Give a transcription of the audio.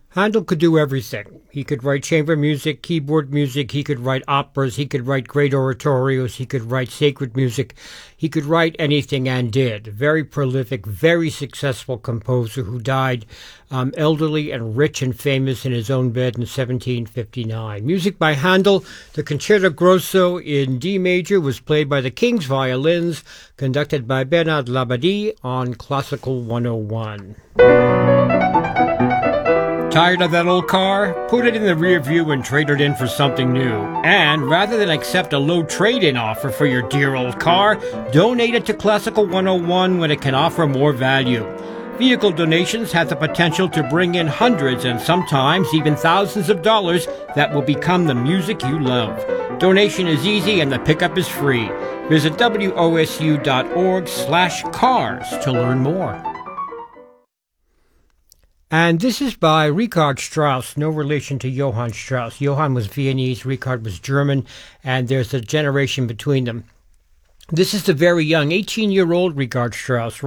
Handel could do everything. He could write chamber music, keyboard music, he could write operas, he could write great oratorios, he could write sacred music. He could write anything and did. Very prolific, very successful composer who died elderly and rich and famous in his own bed in 1759. Music by Handel. The Concerto Grosso in D major was played by the King's Violins, conducted by Bernard Labadie on Classical 101. Tired of that old car? Put it in the rear view and trade it in for something new. And rather than accept a low trade-in offer for your dear old car, donate it to Classical 101 when it can offer more value. Vehicle donations have the potential to bring in hundreds and sometimes even thousands of dollars that will become the music you love. Donation is easy and the pickup is free. Visit wosu.org/cars to learn more. And this is by Richard Strauss, no relation to Johann Strauss. Johann was Viennese, Richard was German, and there's a generation between them. This is the very young 18-year-old Richard Strauss.